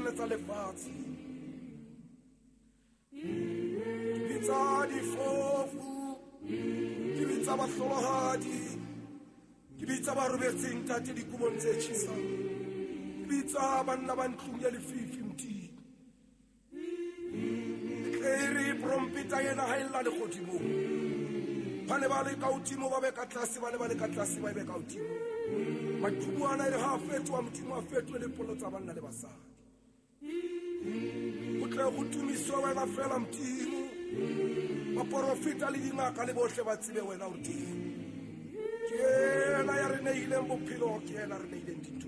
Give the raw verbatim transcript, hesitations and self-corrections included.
tsele tsa lefatshe. Ke bitsa difofu, ke bitsa bahlohadi, ke bitsa ba robetseng tate dikubong tse tjhesang, ke bitsa banna ba ntlong ya lefifi mtini. Ke re prompeta yena ha illa le godimo. Bane ba le ka hodimo ba be ka tlase, bane ba le ka tlase ba be ka hodimo. Maqhubu ana e ha fetwa motimo a fetwe le polo tsa banna le basadi. O tle go tumiso wena fela mtimo, ba profita le dingaka le bohle ba tsebe wena o teng. Ke ena ya re neileng bophelo, ke ena re neileng